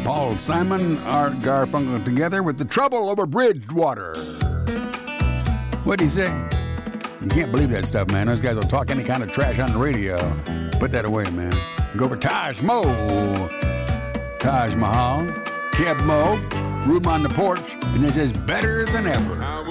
Paul Simon, Art Garfunkel together with The Trouble Over Bridgewater. What'd he say? You can't believe that stuff, man. Those guys will talk any kind of trash on the radio. Put that away, man. Go for Taj Mahal, Keb Mo, Room on the Porch, and this is Better Than Ever.